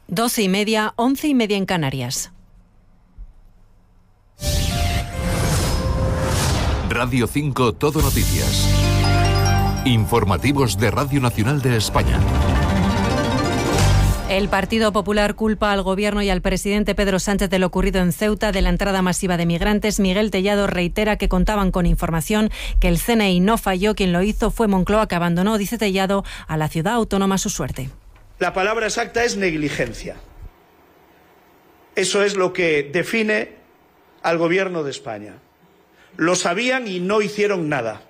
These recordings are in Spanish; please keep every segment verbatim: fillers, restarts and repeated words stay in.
Doce y media, once y media en Canarias. Radio cinco Todo Noticias. Informativos de Radio Nacional de España. El Partido Popular culpa al Gobierno y al presidente Pedro Sánchez de lo ocurrido en Ceuta, de la entrada masiva de migrantes. Miguel Tellado reitera que contaban con información, que el C N I no falló, quien lo hizo fue Moncloa, que abandonó, dice Tellado, a la ciudad autónoma a su suerte. La palabra exacta es negligencia. Eso es lo que define al Gobierno de España. Lo sabían y no hicieron nada.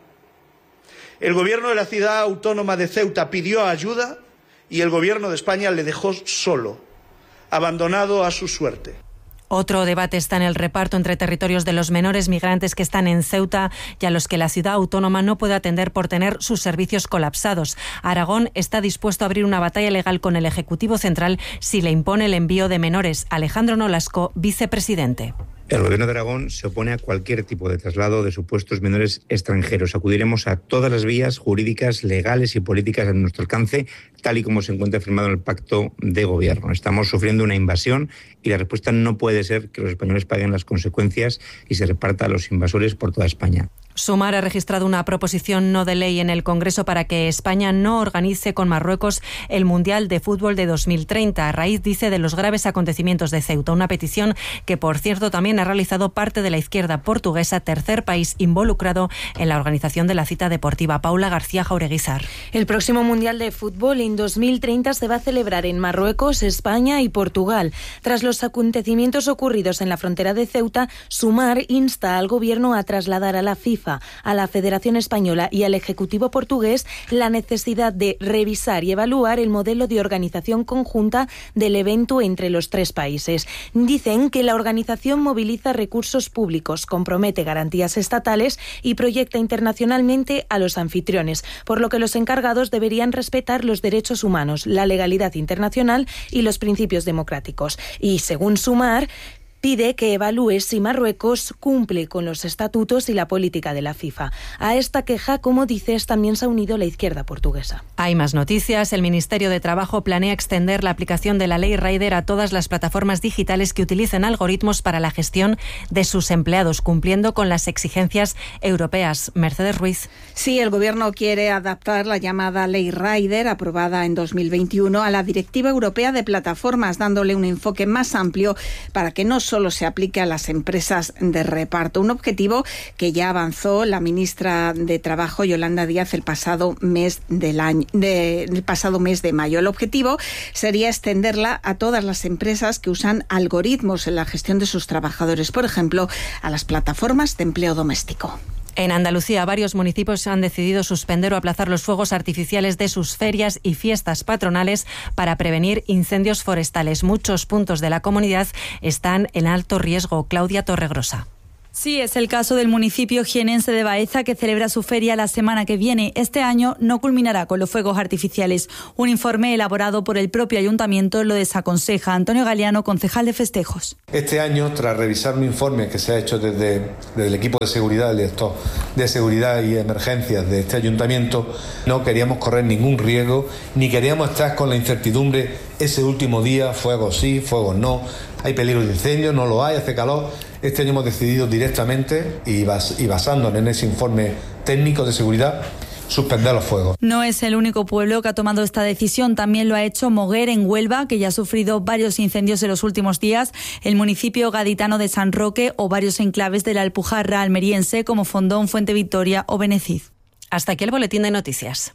El Gobierno de la ciudad autónoma de Ceuta pidió ayuda y el Gobierno de España le dejó solo, abandonado a su suerte. Otro debate está en el reparto entre territorios de los menores migrantes que están en Ceuta y a los que la ciudad autónoma no puede atender por tener sus servicios colapsados. Aragón está dispuesto a abrir una batalla legal con el Ejecutivo Central si le impone el envío de menores. Alejandro Nolasco, vicepresidente. El Gobierno de Aragón se opone a cualquier tipo de traslado de supuestos menores extranjeros. Acudiremos a todas las vías jurídicas, legales y políticas a nuestro alcance, tal y como se encuentra firmado en el Pacto de Gobierno. Estamos sufriendo una invasión y la respuesta no puede ser que los españoles paguen las consecuencias y se reparta a los invasores por toda España. Sumar ha registrado una proposición no de ley en el Congreso para que España no organice con Marruecos el Mundial de Fútbol de dos mil treinta, a raíz, dice, de los graves acontecimientos de Ceuta. Una petición que, por cierto, también ha realizado parte de la izquierda portuguesa, tercer país involucrado en la organización de la cita deportiva. Paula García Jaureguizar. El próximo Mundial de Fútbol en dos mil treinta se va a celebrar en Marruecos, España y Portugal. Tras los acontecimientos ocurridos en la frontera de Ceuta, Sumar insta al Gobierno a trasladar a la FIFA, a la Federación Española y al Ejecutivo portugués la necesidad de revisar y evaluar el modelo de organización conjunta del evento entre los tres países. Dicen que la organización moviliza recursos públicos, compromete garantías estatales y proyecta internacionalmente a los anfitriones, por lo que los encargados deberían respetar los derechos humanos, la legalidad internacional y los principios democráticos. Y según Sumar, pide que evalúe si Marruecos cumple con los estatutos y la política de la FIFA. A esta queja, como dices, también se ha unido la izquierda portuguesa. Hay más noticias. El Ministerio de Trabajo planea extender la aplicación de la Ley Rider a todas las plataformas digitales que utilicen algoritmos para la gestión de sus empleados, cumpliendo con las exigencias europeas. Mercedes Ruiz. Sí, el Gobierno quiere adaptar la llamada Ley Rider, aprobada en dos mil veintiuno, a la Directiva Europea de Plataformas, dándole un enfoque más amplio para que no solo se aplique a las empresas de reparto. Un objetivo que ya avanzó la ministra de Trabajo, Yolanda Díaz, el pasado mes del año, de, el pasado mes de mayo. El objetivo sería extenderla a todas las empresas que usan algoritmos en la gestión de sus trabajadores, por ejemplo, a las plataformas de empleo doméstico. En Andalucía, varios municipios han decidido suspender o aplazar los fuegos artificiales de sus ferias y fiestas patronales para prevenir incendios forestales. Muchos puntos de la comunidad están en alto riesgo. Claudia Torregrosa. Sí, es el caso del municipio jienense de Baeza, que celebra su feria la semana que viene. Este año no culminará con los fuegos artificiales. Un informe elaborado por el propio ayuntamiento lo desaconseja. Antonio Galeano, concejal de festejos. Este año, tras revisar un informe que se ha hecho desde, desde el equipo de seguridad, el director de seguridad y emergencias de este ayuntamiento, no queríamos correr ningún riesgo, ni queríamos estar con la incertidumbre ese último día, fuegos sí, fuegos no, hay peligro de incendio, no lo hay, hace calor. Este año hemos decidido directamente y, bas- y basándonos en ese informe técnico de seguridad, suspender los fuegos. No es el único pueblo que ha tomado esta decisión. También lo ha hecho Moguer, en Huelva, que ya ha sufrido varios incendios en los últimos días, el municipio gaditano de San Roque o varios enclaves de la Alpujarra almeriense como Fondón, Fuente Victoria o Benecid. Hasta aquí el boletín de noticias.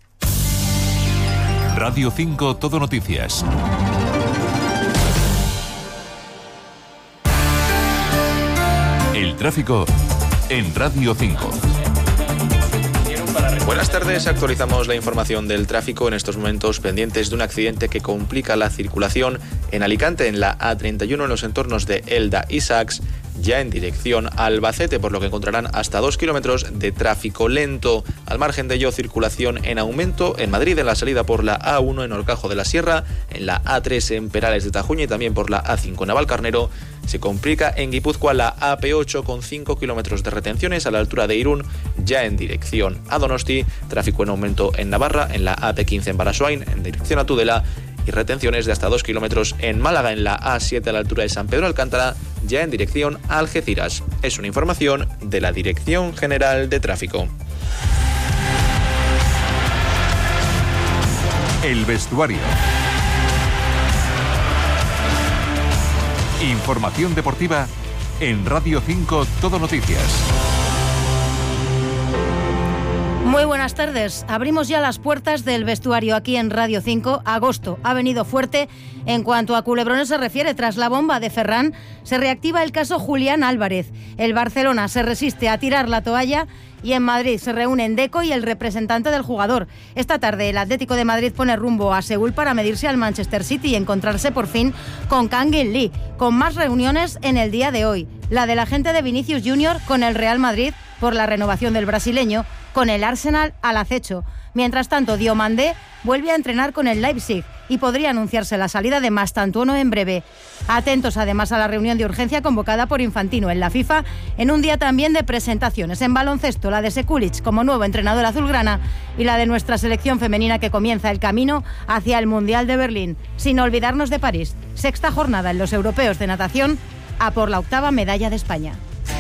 Radio cinco Todo Noticias. El tráfico en Radio cinco. Buenas tardes, actualizamos la información del tráfico en estos momentos pendientes de un accidente que complica la circulación en Alicante, en la A treinta y uno, en los entornos de Elda y Sax, ya en dirección a Albacete, por lo que encontrarán hasta dos kilómetros de tráfico lento. Al margen de ello, circulación en aumento en Madrid, en la salida por la A uno en Horcajo de la Sierra, en la A tres en Perales de Tajuña y también por la A cinco en Navalcarnero. Se complica en Guipúzcoa la A P ocho con cinco kilómetros de retenciones a la altura de Irún, ya en dirección a Donosti. Tráfico en aumento en Navarra, en la A P quince en Barasoain, en dirección a Tudela. y retenciones de hasta dos kilómetros en Málaga, en la A siete a la altura de San Pedro Alcántara, ya en dirección a Algeciras. Es una información de la Dirección General de Tráfico. El vestuario. Información deportiva en Radio cinco Todo Noticias. Muy buenas tardes. Abrimos ya las puertas del vestuario aquí en Radio cinco. Agosto ha venido fuerte en cuanto a culebrones se refiere. Tras la bomba de Ferran, se reactiva el caso Julián Álvarez. El Barcelona se resiste a tirar la toalla y en Madrid se reúnen Deco y el representante del jugador. Esta tarde el Atlético de Madrid pone rumbo a Seúl para medirse al Manchester City y encontrarse por fin con Kang In Lee, con más reuniones en el día de hoy. La del agente de Vinicius Junior con el Real Madrid por la renovación del brasileño, con el Arsenal al acecho. Mientras tanto, Diomandé vuelve a entrenar con el Leipzig y podría anunciarse la salida de Mastantuono en breve. Atentos además a la reunión de urgencia convocada por Infantino en la FIFA en un día también de presentaciones. En baloncesto, la de Sekulic como nuevo entrenador azulgrana y la de nuestra selección femenina que comienza el camino hacia el Mundial de Berlín. Sin olvidarnos de París, sexta jornada en los europeos de natación a por la octava medalla de España.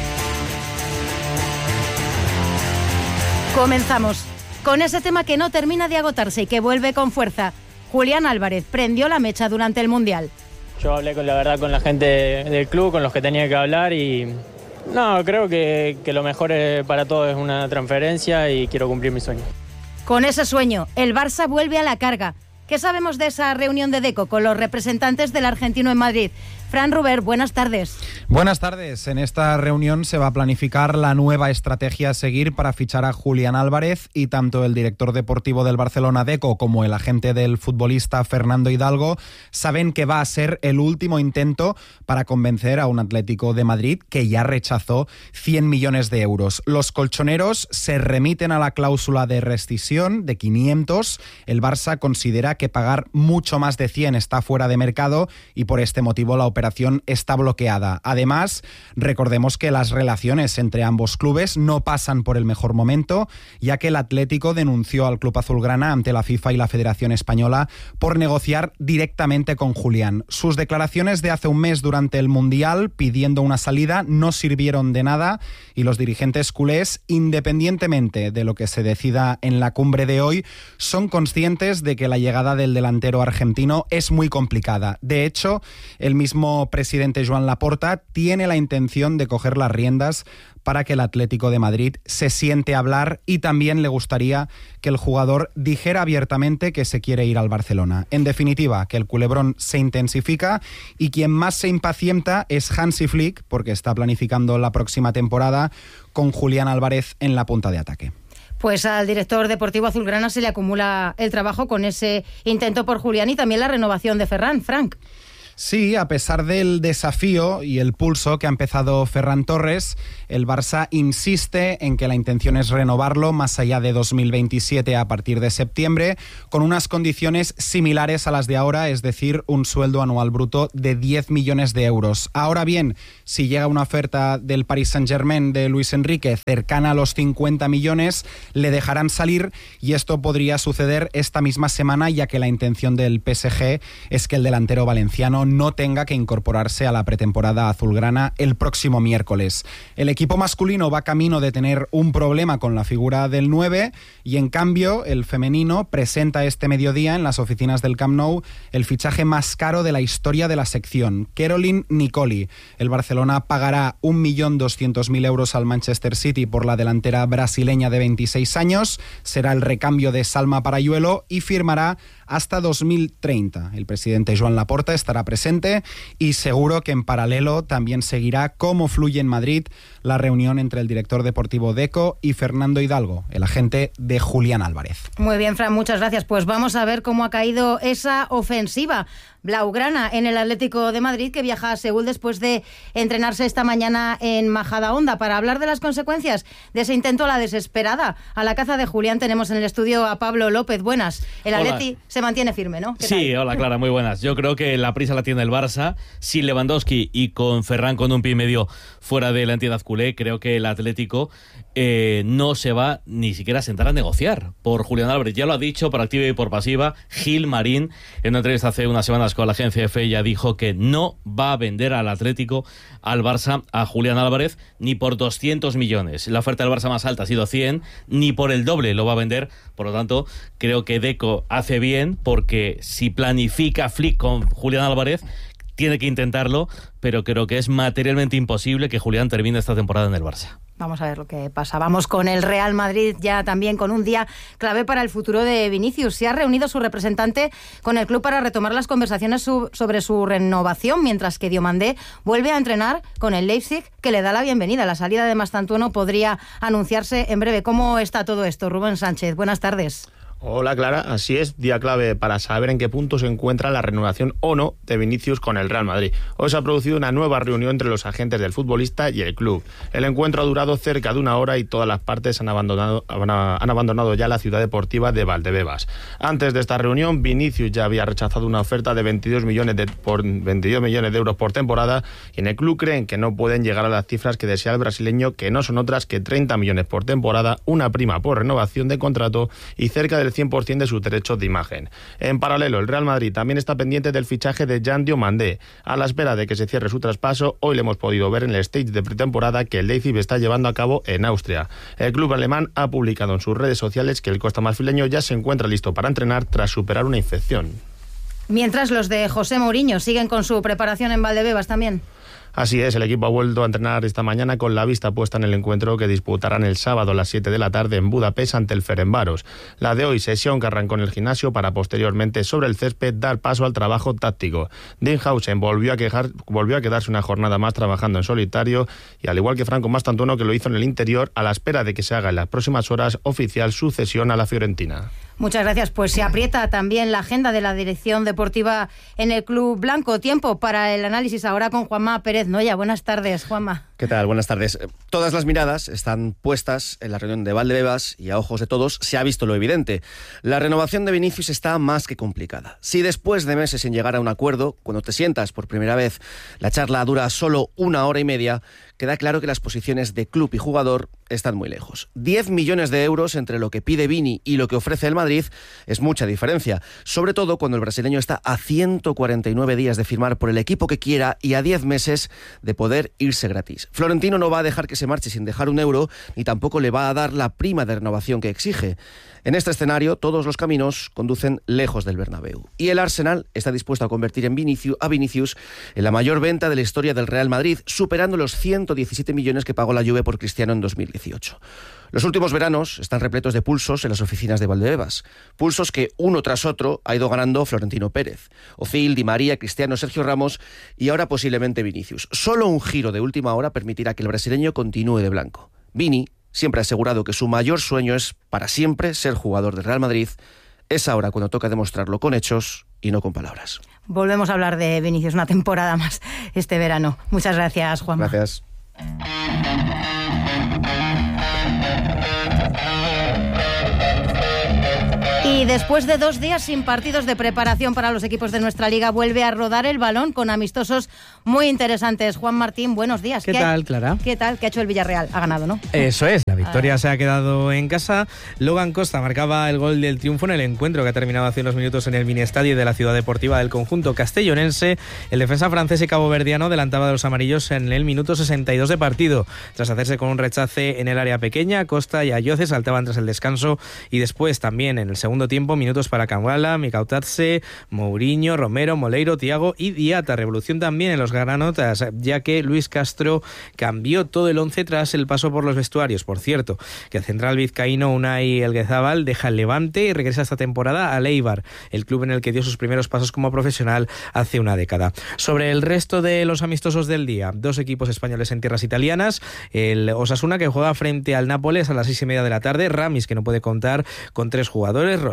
Comenzamos con ese tema que no termina de agotarse y que vuelve con fuerza. Julián Álvarez prendió la mecha durante el Mundial. Yo hablé con la verdad con la gente del club, con los que tenía que hablar y no, creo que, que lo mejor para todos es una transferencia y quiero cumplir mi sueño. Con ese sueño, el Barça vuelve a la carga. ¿Qué sabemos de esa reunión de Deco con los representantes del argentino en Madrid? Fran Ruber, buenas tardes. Buenas tardes. En esta reunión se va a planificar la nueva estrategia a seguir para fichar a Julián Álvarez y tanto el director deportivo del Barcelona, Deco, como el agente del futbolista Fernando Hidalgo saben que va a ser el último intento para convencer a un Atlético de Madrid que ya rechazó cien millones de euros. Los colchoneros se remiten a la cláusula de rescisión de quinientos. El Barça considera que pagar mucho más de cien está fuera de mercado y por este motivo la operación está bloqueada. Además, recordemos que las relaciones entre ambos clubes no pasan por el mejor momento, ya que el Atlético denunció al club azulgrana ante la FIFA y la Federación Española por negociar directamente con Julián. Sus declaraciones de hace un mes durante el Mundial pidiendo una salida no sirvieron de nada y los dirigentes culés, independientemente de lo que se decida en la cumbre de hoy, son conscientes de que la llegada del delantero argentino es muy complicada. De hecho, el mismo presidente Joan Laporta tiene la intención de coger las riendas para que el Atlético de Madrid se siente a hablar y también le gustaría que el jugador dijera abiertamente que se quiere ir al Barcelona. En definitiva, que el culebrón se intensifica y quien más se impacienta es Hansi Flick porque está planificando la próxima temporada con Julián Álvarez en la punta de ataque. Pues al director deportivo azulgrana se le acumula el trabajo con ese intento por Julián y también la renovación de Ferran. Frank. Sí, a pesar del desafío y el pulso que ha empezado Ferran Torres, el Barça insiste en que la intención es renovarlo más allá de dos mil veintisiete a partir de septiembre, con unas condiciones similares a las de ahora, es decir, un sueldo anual bruto de diez millones de euros. Ahora bien, si llega una oferta del Paris Saint-Germain de Luis Enrique cercana a los cincuenta millones, le dejarán salir y esto podría suceder esta misma semana, ya que la intención del P S G es que el delantero valenciano no tenga que incorporarse a la pretemporada azulgrana el próximo miércoles. El equipo masculino va camino de tener un problema con la figura del nueve y en cambio el femenino presenta este mediodía en las oficinas del Camp Nou el fichaje más caro de la historia de la sección, Caroline Nicoli. El Barcelona pagará un millón doscientos mil euros al Manchester City por la delantera brasileña de veintiséis años, será el recambio de Salma Parayuelo y firmará hasta dos mil treinta. El presidente Joan Laporta estará presente y seguro que en paralelo también seguirá cómo fluye en Madrid la reunión entre el director deportivo Deco y Fernando Hidalgo, el agente de Julián Álvarez. Muy bien, Fran, muchas gracias. Pues vamos a ver cómo ha caído esa ofensiva blaugrana en el Atlético de Madrid, que viaja a Seúl después de entrenarse esta mañana en Majadahonda. Para hablar de las consecuencias de ese intento a la desesperada, a la caza de Julián, tenemos en el estudio a Pablo López. Buenas. El Atleti se mantiene firme, ¿no? Sí, tal? Hola Clara, muy buenas. Yo creo que la prisa la tiene el Barça. Sin Lewandowski y con Ferran con un pie y medio fuera de la entidad culé, creo que el Atlético eh, no se va ni siquiera a sentar a negociar por Julián Álvarez. Ya lo ha dicho por activa y por pasiva Gil Marín en una entrevista hace unas semanas con la agencia F. Ya dijo que no va a vender al Atlético, al Barça, a Julián Álvarez ni por doscientos millones. La oferta del Barça más alta ha sido cien, ni por el doble lo va a vender. Por lo tanto, creo que Deco hace bien, porque si planifica Flick con Julián Álvarez, tiene que intentarlo, pero creo que es materialmente imposible que Julián termine esta temporada en el Barça. Vamos a ver lo que pasa. Vamos con el Real Madrid, ya también con un día clave para el futuro de Vinicius. Se ha reunido su representante con el club para retomar las conversaciones su, sobre su renovación, mientras que Diomandé vuelve a entrenar con el Leipzig, que le da la bienvenida. La salida de Mastantuono podría anunciarse en breve. ¿Cómo está todo esto? Rubén Sánchez, buenas tardes. Hola Clara, así es, día clave para saber en qué punto se encuentra la renovación o no de Vinicius con el Real Madrid. Hoy se ha producido una nueva reunión entre los agentes del futbolista y el club. El encuentro ha durado cerca de una hora y todas las partes han abandonado, han abandonado ya la ciudad deportiva de Valdebebas. Antes de esta reunión, Vinicius ya había rechazado una oferta de veintidós millones de, por, veintidós millones de euros por temporada, y en el club creen que no pueden llegar a las cifras que desea el brasileño, que no son otras que treinta millones por temporada, una prima por renovación de contrato y cerca del cien por ciento de sus derechos de imagen. En paralelo, el Real Madrid también está pendiente del fichaje de Jan Diomandé. A la espera de que se cierre su traspaso, hoy le hemos podido ver en el stage de pretemporada que el Leipzig está llevando a cabo en Austria. El club alemán ha publicado en sus redes sociales que el costamarfileño ya se encuentra listo para entrenar tras superar una infección. Mientras los de José Mourinho siguen con su preparación en Valdebebas también. Así es, el equipo ha vuelto a entrenar esta mañana con la vista puesta en el encuentro que disputarán el sábado a las siete de la tarde en Budapest ante el Ferencváros. La de hoy, sesión que arrancó en el gimnasio para posteriormente sobre el césped dar paso al trabajo táctico. Dinhausen volvió a, quejar, volvió a quedarse una jornada más trabajando en solitario y, al igual que Franco Mastantuono, que lo hizo en el interior, a la espera de que se haga en las próximas horas oficial su cesión a la Fiorentina. Muchas gracias. Pues se aprieta también la agenda de la dirección deportiva en el Club Blanco. Tiempo para el análisis ahora con Juanma Pérez Noya. Buenas tardes, Juanma. ¿Qué tal? Buenas tardes. Todas las miradas están puestas en la reunión de Valdebebas y a ojos de todos se ha visto lo evidente. La renovación de Vinicius está más que complicada. Si después de meses sin llegar a un acuerdo, cuando te sientas por primera vez, la charla dura solo una hora y media, queda claro que las posiciones de club y jugador están muy lejos. diez millones de euros entre lo que pide Vini y lo que ofrece el Madrid es mucha diferencia, sobre todo cuando el brasileño está a ciento cuarenta y nueve días de firmar por el equipo que quiera y a diez meses de poder irse gratis. Florentino no va a dejar que se marche sin dejar un euro, ni tampoco le va a dar la prima de renovación que exige. En este escenario, todos los caminos conducen lejos del Bernabéu. Y el Arsenal está dispuesto a convertir en Vinicius, a Vinicius en la mayor venta de la historia del Real Madrid, superando los ciento diecisiete millones que pagó la Juve por Cristiano en dos mil dieciocho. Los últimos veranos están repletos de pulsos en las oficinas de Valdebebas. Pulsos que uno tras otro ha ido ganando Florentino Pérez. Ozil, Di María, Cristiano, Sergio Ramos y ahora posiblemente Vinicius. Solo un giro de última hora permitirá que el brasileño continúe de blanco. Vini siempre ha asegurado que su mayor sueño es para siempre ser jugador del Real Madrid. Es ahora cuando toca demostrarlo con hechos y no con palabras. Volvemos a hablar de Vinicius una temporada más este verano. Muchas gracias, Juanma. Gracias. Y después de dos días sin partidos de preparación para los equipos de nuestra liga, vuelve a rodar el balón con amistosos muy interesantes. Juan Martín, buenos días. ¿Qué, ¿Qué tal, Clara? ¿Qué tal? ¿Qué ha hecho el Villarreal? Ha ganado, ¿no? Eso es, la victoria se ha quedado en casa. Logan Costa marcaba el gol del triunfo en el encuentro que ha terminado hace unos minutos en el mini estadio de la ciudad deportiva del conjunto castellonense. El defensa francés y caboverdiano adelantaba de los amarillos en el minuto sesenta y dos de partido. Tras hacerse con un rechace en el área pequeña, Costa y Ayoce saltaban tras el descanso y después también en el segundo tiempo minutos para Kangwala, Mikautatse, Mourinho, Romero, Moleiro, Thiago y Diata. Revolución también en los granotas, ya que Luis Castro cambió todo el once tras el paso por los vestuarios. Por cierto, que el central vizcaíno Unai Elguezábal deja el Levante y regresa esta temporada al Eibar, el club en el que dio sus primeros pasos como profesional hace una década. Sobre el resto de los amistosos del día, dos equipos españoles en tierras italianas, el Osasuna que juega frente al Nápoles a las seis y media de la tarde, Ramis que no puede contar con tres jugadores,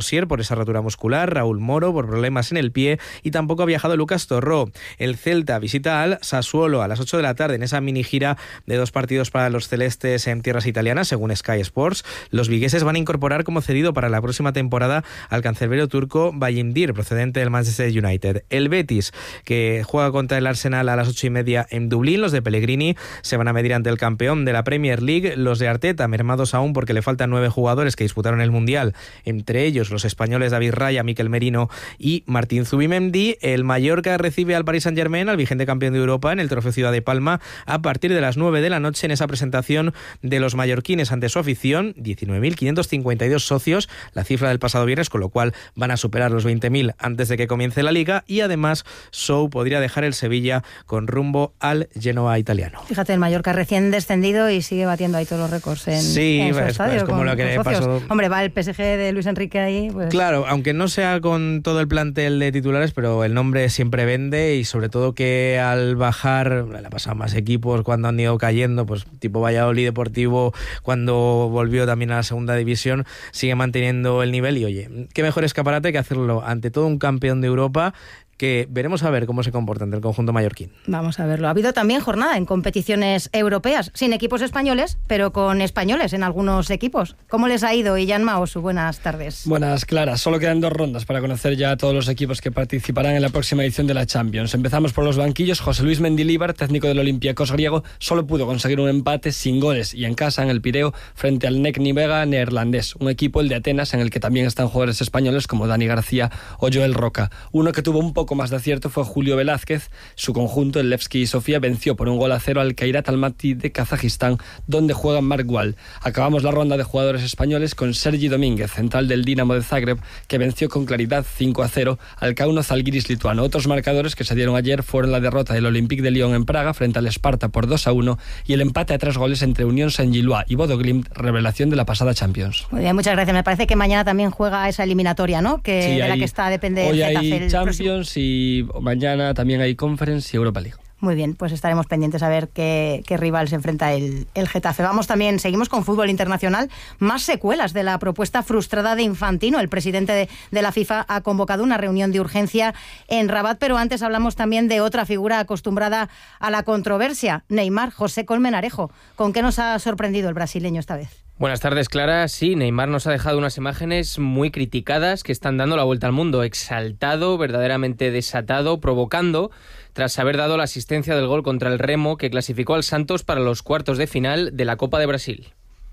Rosier por esa rotura muscular, Raúl Moro por problemas en el pie y tampoco ha viajado Lucas Torró. El Celta visita al Sassuolo a las ocho de la tarde en esa mini gira de dos partidos para los celestes en tierras italianas, según Sky Sports. Los vigueses van a incorporar como cedido para la próxima temporada al cancerbero turco Bayindir, procedente del Manchester United. El Betis, que juega contra el Arsenal a las ocho y media en Dublín. Los de Pellegrini se van a medir ante el campeón de la Premier League. Los de Arteta, mermados aún porque le faltan nueve jugadores que disputaron el Mundial, entre ellos los españoles David Raya, Mikel Merino y Martín Zubimendi. El Mallorca recibe al Paris Saint-Germain, al vigente campeón de Europa, en el Trofeo Ciudad de Palma, a partir de las nueve de la noche en esa presentación de los mallorquines ante su afición. diecinueve mil quinientos cincuenta y dos socios, la cifra del pasado viernes, con lo cual van a superar los veinte mil antes de que comience la Liga, y además Sou podría dejar el Sevilla con rumbo al Genoa italiano. Fíjate, el Mallorca recién descendido y sigue batiendo ahí todos los récords en, sí, en su es, estadio. Es como con, lo que le pasó. Hombre, va el P S G de Luis Enrique ahí. Pues... Claro, aunque no sea con todo el plantel de titulares, pero el nombre siempre vende, y sobre todo que al bajar, le ha pasado más equipos cuando han ido cayendo, pues tipo Valladolid Deportivo, cuando volvió también a la segunda división, sigue manteniendo el nivel. Y oye, qué mejor escaparate que hacerlo ante todo un campeón de Europa, que veremos a ver cómo se comporta ante el conjunto mallorquín. Vamos a verlo. Ha habido también jornada en competiciones europeas, sin equipos españoles, pero con españoles en algunos equipos. ¿Cómo les ha ido? Ian Maosu, buenas tardes. Buenas, Clara. Solo quedan dos rondas para conocer ya a todos los equipos que participarán en la próxima edición de la Champions. Empezamos por los banquillos. José Luis Mendilibar, técnico del Olympiacos griego, solo pudo conseguir un empate sin goles y en casa, en el Pireo, frente al Nek Nivega neerlandés, un equipo, el de Atenas, en el que también están jugadores españoles como Dani García o Joel Roca. Uno que tuvo un poco más de acierto fue Julio Velázquez. Su conjunto, el Levski Sofía, venció por un gol a cero al Kairat Almaty de Kazajistán, donde juega Marc Wall. Acabamos la ronda de jugadores españoles con Sergi Domínguez, central del Dinamo de Zagreb, que venció con claridad cinco a cero al Kauno Zalgiris lituano. Otros marcadores que se dieron ayer fueron la derrota del Olympique de Lyon en Praga frente al Sparta por dos a uno y el empate a tres goles entre Unión Saint-Gilloise y Bodo Glimt, revelación de la pasada Champions. Muy bien, muchas gracias. Me parece que mañana también juega esa eliminatoria, ¿no? Que sí, de hay, la que está depende hoy el Getafe. Hay el Champions próximo... y mañana también hay Conference y Europa League. Muy bien, pues estaremos pendientes a ver qué, qué rival se enfrenta el, el Getafe. Vamos también, seguimos con fútbol internacional. Más secuelas de la propuesta frustrada de Infantino. El presidente de, de la FIFA ha convocado una reunión de urgencia en Rabat, pero antes hablamos también de otra figura acostumbrada a la controversia, Neymar. José Colmenarejo, ¿con qué nos ha sorprendido el brasileño esta vez? Buenas tardes, Clara. Sí, Neymar nos ha dejado unas imágenes muy criticadas que están dando la vuelta al mundo. Exaltado, verdaderamente desatado, provocando, tras haber dado la asistencia del gol contra el Remo, que clasificó al Santos para los cuartos de final de la Copa de Brasil.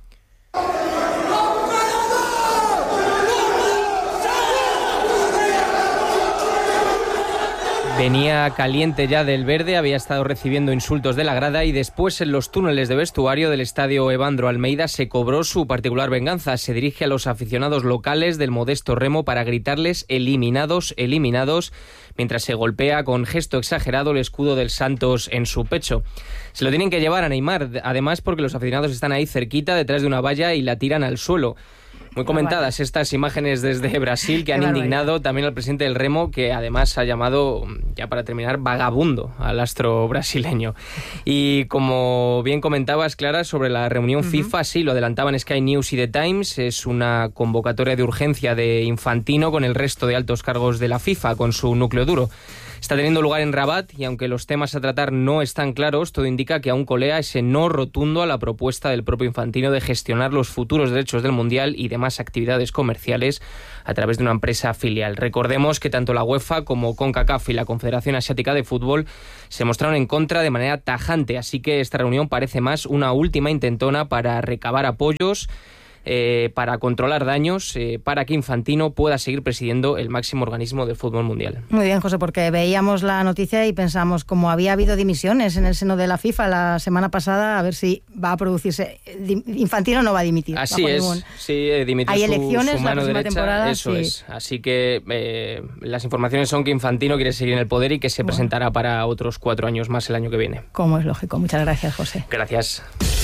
Venía caliente ya del verde, había estado recibiendo insultos de la grada y después en los túneles de vestuario del estadio Evandro Almeida se cobró su particular venganza. Se dirige a los aficionados locales del modesto Remo para gritarles eliminados, eliminados, mientras se golpea con gesto exagerado el escudo del Santos en su pecho. Se lo tienen que llevar a Neymar, además porque los aficionados están ahí cerquita, detrás de una valla, y la tiran al suelo. Muy comentadas estas imágenes desde Brasil que han indignado también al presidente del Remo, que además ha llamado, ya para terminar, vagabundo al astro brasileño. Y como bien comentabas, Clara, sobre la reunión uh-huh. FIFA, sí, lo adelantaban Sky News y The Times, es una convocatoria de urgencia de Infantino con el resto de altos cargos de la FIFA, con su núcleo duro. Está teniendo lugar en Rabat y aunque los temas a tratar no están claros, todo indica que aún colea ese no rotundo a la propuesta del propio Infantino de gestionar los futuros derechos del Mundial y demás actividades comerciales a través de una empresa filial. Recordemos que tanto la UEFA como CONCACAF y la Confederación Asiática de Fútbol se mostraron en contra de manera tajante, así que esta reunión parece más una última intentona para recabar apoyos, Eh, para controlar daños, eh, para que Infantino pueda seguir presidiendo el máximo organismo del fútbol mundial. Muy bien, José, porque veíamos la noticia y pensamos, como había habido dimisiones en el seno de la FIFA la semana pasada, a ver si va a producirse. Infantino no va a dimitir. Así es, ningún... sí, eh, dimitió Hay su, elecciones su mano la próxima derecha, temporada. Eso sí. es, así que eh, las informaciones son que Infantino quiere seguir en el poder y que se bueno. presentará para otros cuatro años más el año que viene. Como es lógico. Muchas gracias, José. Gracias.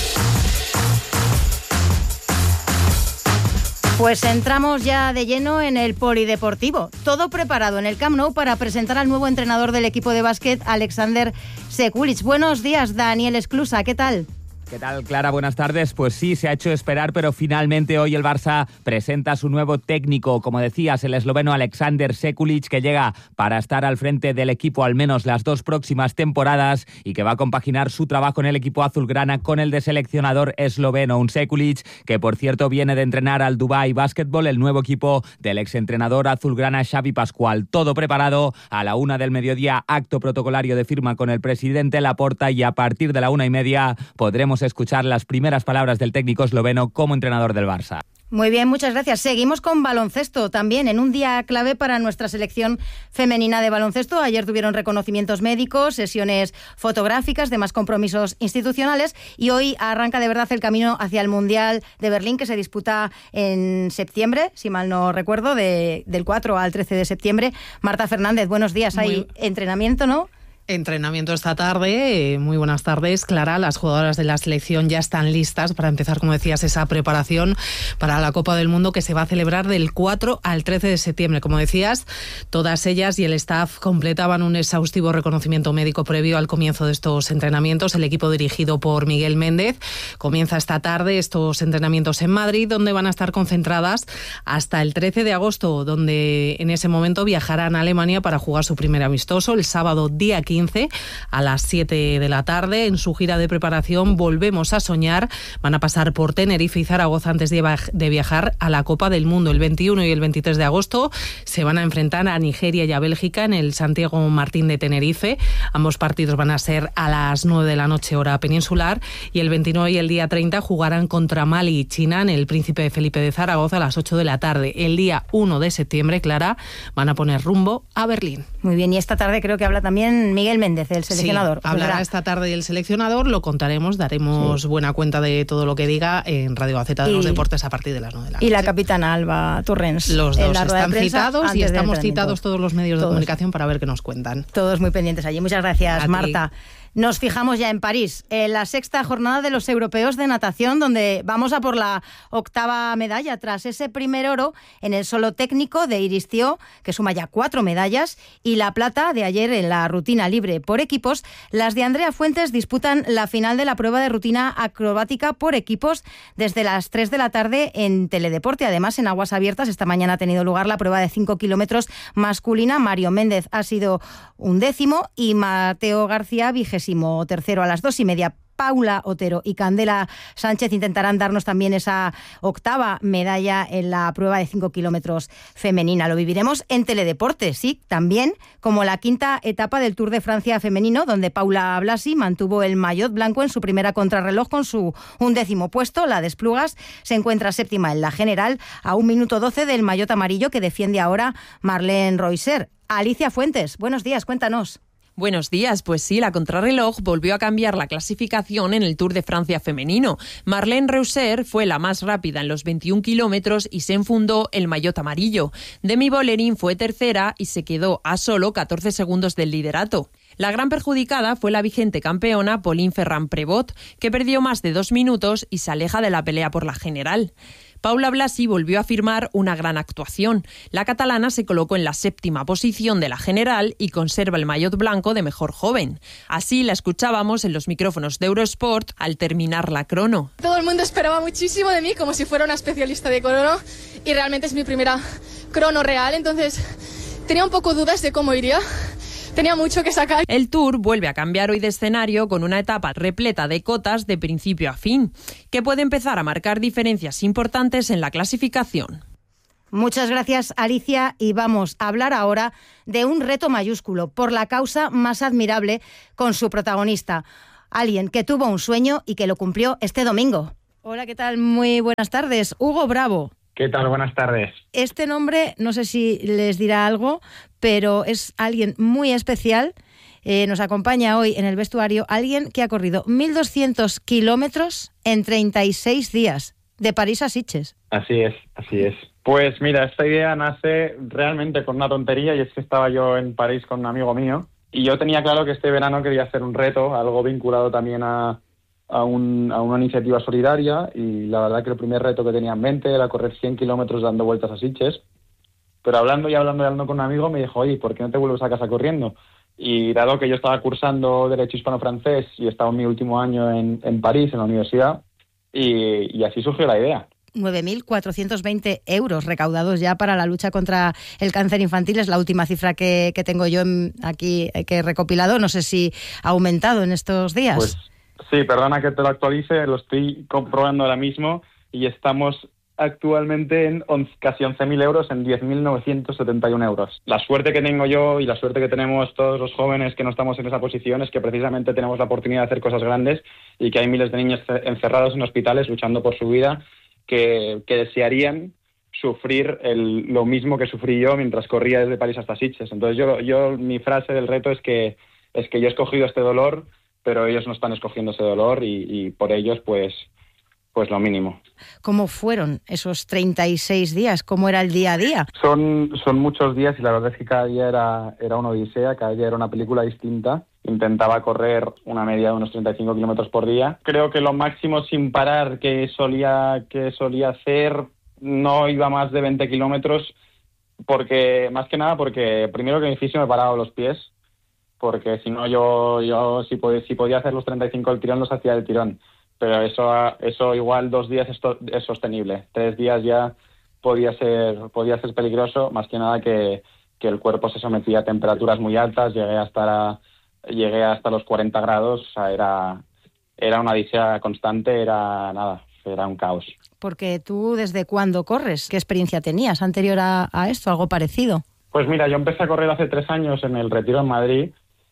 Pues entramos ya de lleno en el polideportivo. Todo preparado en el Camp Nou para presentar al nuevo entrenador del equipo de básquet, Alexander Sekulic. Buenos días, Daniel Esclusa, ¿qué tal? ¿Qué tal, Clara? Buenas tardes. Pues sí, se ha hecho esperar, pero finalmente hoy el Barça presenta a su nuevo técnico, como decías, el esloveno Alexander Sekulic, que llega para estar al frente del equipo al menos las dos próximas temporadas y que va a compaginar su trabajo en el equipo azulgrana con el de seleccionador esloveno. Un Sekulic que, por cierto, viene de entrenar al Dubai Basketball, el nuevo equipo del exentrenador azulgrana Xavi Pascual. Todo preparado. A la una del mediodía, acto protocolario de firma con el presidente Laporta, y a partir de la una y media podremos escuchar las primeras palabras del técnico esloveno como entrenador del Barça. Muy bien, muchas gracias. Seguimos con baloncesto también, en un día clave para nuestra selección femenina de baloncesto. Ayer tuvieron reconocimientos médicos, sesiones fotográficas, demás compromisos institucionales, y hoy arranca de verdad el camino hacia el Mundial de Berlín, que se disputa en septiembre, si mal no recuerdo, de, del cuatro al trece de septiembre. Marta Fernández, buenos días. Hay Muy... entrenamiento, ¿no? Entrenamiento esta tarde. Muy buenas tardes, Clara. Las jugadoras de la selección ya están listas para empezar, como decías, esa preparación para la Copa del Mundo, que se va a celebrar del cuatro al trece de septiembre. Como decías, todas ellas y el staff completaban un exhaustivo reconocimiento médico previo al comienzo de estos entrenamientos. El equipo dirigido por Miguel Méndez comienza esta tarde estos entrenamientos en Madrid, donde van a estar concentradas hasta el trece de agosto, donde en ese momento viajarán a Alemania para jugar su primer amistoso el sábado día quince a las siete de la tarde. En su gira de preparación Volvemos a Soñar van a pasar por Tenerife y Zaragoza antes de viajar a la Copa del Mundo. El veintiuno y el veintitrés de agosto se van a enfrentar a Nigeria y a Bélgica en el Santiago Martín de Tenerife. Ambos partidos van a ser a las nueve de la noche hora peninsular, y el veintinueve y el día treinta jugarán contra Mali y China en el Príncipe Felipe de Zaragoza a las ocho de la tarde. El día uno de septiembre, Clara, van a poner rumbo a Berlín. Muy bien, y esta tarde creo que habla también Miguel Méndez, el seleccionador. Sí, hablará esta tarde el seleccionador, lo contaremos, daremos sí. buena cuenta de todo lo que diga en Radio Gaceta de y, los Deportes a partir de las nueve de la noche. Y la capitana Alba Torrens. Los dos están citados y estamos citados todos los medios todos. de comunicación para ver qué nos cuentan. Todos muy pendientes allí. Muchas gracias, a Marta. Ti. Nos fijamos ya en París, en la sexta jornada de los europeos de natación, donde vamos a por la octava medalla, tras ese primer oro en el solo técnico de Iris Thiaud, que suma ya cuatro medallas, y la plata de ayer en la rutina libre por equipos. Las de Andrea Fuentes disputan la final de la prueba de rutina acrobática por equipos desde las tres de la tarde en Teledeporte. Además, en aguas abiertas, esta mañana ha tenido lugar la prueba de cinco kilómetros masculina. Mario Méndez ha sido un décimo y Mateo García vigésimo tercero. A las dos y media, Paula Otero y Candela Sánchez intentarán darnos también esa octava medalla en la prueba de cinco kilómetros femenina. Lo viviremos en Teledeporte, sí, también como la quinta etapa del Tour de Francia femenino, donde Paula Blasi mantuvo el maillot blanco en su primera contrarreloj con su undécimo puesto. La de Esplugas se encuentra séptima en la general, a un minuto doce del maillot amarillo que defiende ahora Marlene Reusser. Alicia Fuentes, buenos días, cuéntanos. Buenos días, pues sí, la contrarreloj volvió a cambiar la clasificación en el Tour de Francia femenino. Marlene Reusser fue la más rápida en los veintiún kilómetros y se enfundó el maillot amarillo. Demi Vollering fue tercera y se quedó a solo catorce segundos del liderato. La gran perjudicada fue la vigente campeona Pauline Ferrand-Prévot, que perdió más de dos minutos y se aleja de la pelea por la general. Paula Blasi volvió a firmar una gran actuación. La catalana se colocó en la séptima posición de la general y conserva el maillot blanco de mejor joven. Así la escuchábamos en los micrófonos de Eurosport al terminar la crono. Todo el mundo esperaba muchísimo de mí, como si fuera una especialista de crono, y realmente es mi primera crono real, entonces tenía un poco dudas de cómo iría. Tenía mucho que sacar. El Tour vuelve a cambiar hoy de escenario con una etapa repleta de cotas de principio a fin, que puede empezar a marcar diferencias importantes en la clasificación. Muchas gracias, Alicia, y vamos a hablar ahora de un reto mayúsculo por la causa más admirable con su protagonista, alguien que tuvo un sueño y que lo cumplió este domingo. Hola, ¿qué tal? Muy buenas tardes. Hugo Bravo. ¿Qué tal? Buenas tardes. Este nombre, no sé si les dirá algo, pero es alguien muy especial. Eh, nos acompaña hoy en el vestuario alguien que ha corrido mil doscientos kilómetros en treinta y seis días, de París a Sitges. Así es, así es. Pues mira, esta idea nace realmente con una tontería, y es que estaba yo en París con un amigo mío y yo tenía claro que este verano quería hacer un reto, algo vinculado también a... A, un, a una iniciativa solidaria, y la verdad que el primer reto que tenía en mente era correr cien kilómetros dando vueltas a Sitges, pero hablando y hablando y hablando con un amigo me dijo, oye, ¿por qué no te vuelves a casa corriendo? Y dado que yo estaba cursando Derecho Hispano-Francés y estaba en mi último año en, en París, en la universidad, y, y así surgió la idea. nueve mil cuatrocientos veinte euros recaudados ya para la lucha contra el cáncer infantil. Es la última cifra que, que tengo yo en, aquí que he recopilado. No sé si ha aumentado en estos días. Pues sí, perdona que te lo actualice, lo estoy comprobando ahora mismo y estamos actualmente en once, casi once mil euros, en diez mil novecientos setenta y uno euros. La suerte que tengo yo y la suerte que tenemos todos los jóvenes que no estamos en esa posición es que precisamente tenemos la oportunidad de hacer cosas grandes y que hay miles de niños encerrados en hospitales luchando por su vida que, que desearían sufrir el, lo mismo que sufrí yo mientras corría desde París hasta Sitges. Entonces yo, yo mi frase del reto es que, es que yo he escogido este dolor, pero ellos no están escogiendo ese dolor y, y por ellos pues, pues lo mínimo. ¿Cómo fueron esos treinta y seis días? ¿Cómo era el día a día? Son, son muchos días y la verdad es que cada día era, era una odisea, cada día era una película distinta. Intentaba correr una media de unos treinta y cinco kilómetros por día. Creo que lo máximo sin parar que solía, que solía hacer no iba más de veinte kilómetros, porque más que nada porque primero que mi fisio me paraba los pies, porque si no yo, yo si, podía, si podía hacer los treinta y cinco del tirón los hacía del tirón. Pero eso, eso igual dos días es, to- es sostenible. Tres días ya podía ser, podía ser peligroso, más que nada que, que el cuerpo se sometía a temperaturas muy altas. Llegué hasta, a, llegué hasta los cuarenta grados, o sea, era, era una odisea constante, era nada, era un caos. Porque tú, ¿desde cuándo corres? ¿Qué experiencia tenías anterior a, a esto? ¿Algo parecido? Pues mira, yo empecé a correr hace tres años en el Retiro en Madrid,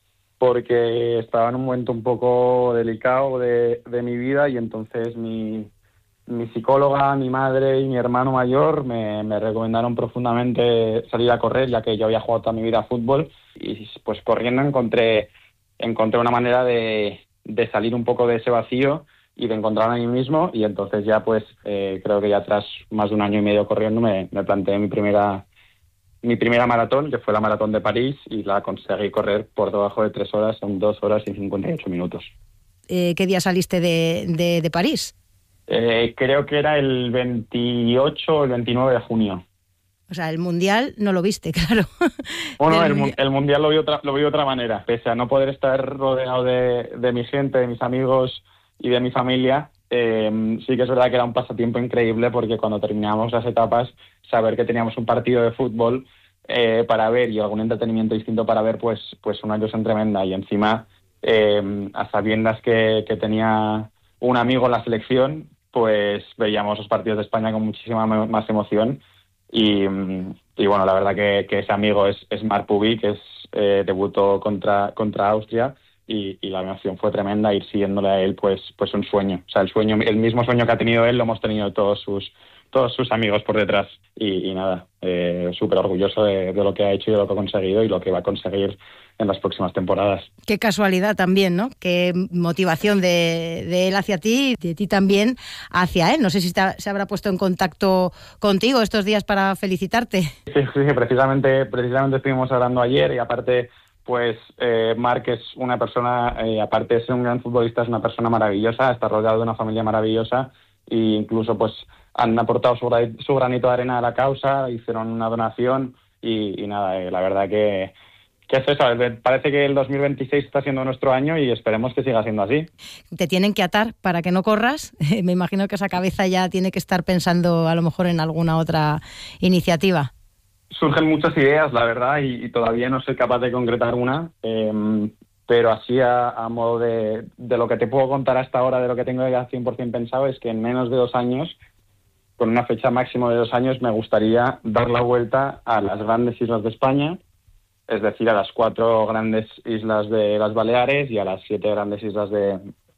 porque estaba en un momento un poco delicado de, de mi vida y entonces mi, mi psicóloga, mi madre y mi hermano mayor me, me recomendaron profundamente salir a correr, ya que yo había jugado toda mi vida a fútbol y pues corriendo encontré, encontré una manera de, de salir un poco de ese vacío y de encontrarme a mí mismo y entonces ya pues eh, creo que ya tras más de un año y medio corriendo me, me planteé mi primera mi primera maratón, que fue la maratón de París, y la conseguí correr por debajo de tres horas, en dos horas y cincuenta y ocho minutos. Eh, ¿Qué día saliste de, de, de París? Eh, creo que era el veintiocho o el veintinueve de junio. O sea, el Mundial no lo viste, claro. Bueno, el, mundial. el Mundial lo vi, otra, lo vi de otra manera. Pese a no poder estar rodeado de, de mi gente, de mis amigos y de mi familia, eh, sí que es verdad que era un pasatiempo increíble porque cuando terminábamos las etapas, saber que teníamos un partido de fútbol eh, para ver y algún entretenimiento distinto para ver, pues, pues una ilusión tremenda. Y encima, eh, a sabiendas que, que tenía un amigo en la selección, pues veíamos los partidos de España con muchísima más emoción. Y, y bueno, la verdad que, que ese amigo es, es Marc Pubi, que es, eh, debutó contra, contra Austria. Y, y la emoción fue tremenda, ir siguiéndole a él, pues, pues un sueño. O sea, el sueño, el mismo sueño que ha tenido él, lo hemos tenido todos sus, todos sus amigos por detrás. Y, y nada, eh, súper orgulloso de, de lo que ha hecho y de lo que ha conseguido y lo que va a conseguir en las próximas temporadas. Qué casualidad también, ¿no? Qué motivación de, de él hacia ti y de ti también hacia él. No sé si está, se habrá puesto en contacto contigo estos días para felicitarte. Sí, sí, precisamente, precisamente estuvimos hablando ayer y aparte... Pues eh, Marc es una persona, eh, aparte de ser un gran futbolista, es una persona maravillosa, está rodeado de una familia maravillosa e incluso pues han aportado su, su granito de arena a la causa, hicieron una donación y, y nada, eh, la verdad que, que es eso, parece que el dos mil veintiséis está siendo nuestro año y esperemos que siga siendo así. Te tienen que atar para que no corras, me imagino que esa cabeza ya tiene que estar pensando a lo mejor en alguna otra iniciativa. Surgen muchas ideas, la verdad, y, y todavía no soy capaz de concretar una, eh, pero así a, a modo de, de lo que te puedo contar hasta ahora, de lo que tengo ya cien por ciento pensado, es que en menos de dos años, con una fecha máxima de dos años, me gustaría dar la vuelta a las grandes islas de España, es decir, a las cuatro grandes islas de las Baleares y a las siete grandes islas de,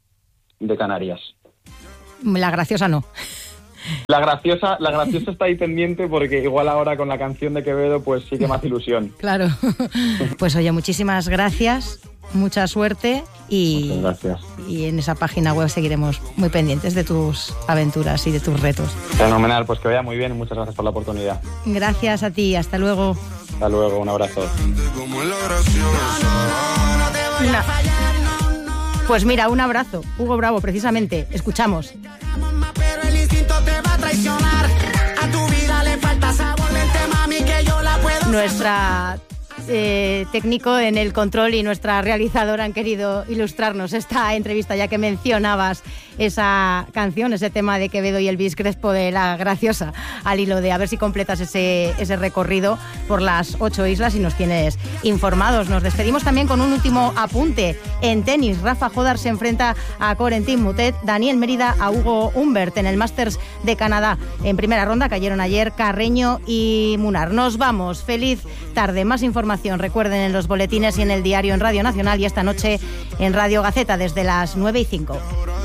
de Canarias. La graciosa no. La graciosa, la graciosa está ahí pendiente porque igual ahora con la canción de Quevedo pues sí que más ilusión. Claro. Pues oye, muchísimas gracias, mucha suerte y, Muchas gracias. y en esa página web seguiremos muy pendientes de tus aventuras y de tus retos. Fenomenal, pues que vaya muy bien y muchas gracias por la oportunidad. Gracias a ti, hasta luego. Hasta luego, un abrazo. Una. Pues mira, un abrazo, Hugo Bravo, precisamente. Escuchamos. A tu vida le falta sabor, vente mami que yo la puedo. Nuestra eh, técnico en el control y nuestra realizadora han querido ilustrarnos esta entrevista, ya que mencionabas esa canción, ese tema de Quevedo y Elvis Crespo de La Graciosa, al hilo de a ver si completas ese, ese recorrido por las ocho islas y nos tienes informados. Nos despedimos también con un último apunte. En tenis, Rafa Jodar se enfrenta a Corentin Moutet, Daniel Mérida a Hugo Humbert en el Masters de Canadá. En primera ronda cayeron ayer Carreño y Munar. Nos vamos. Feliz tarde. Más información, recuerden, en los boletines y en el diario en Radio Nacional y esta noche en Radio Gaceta desde las nueve y cinco.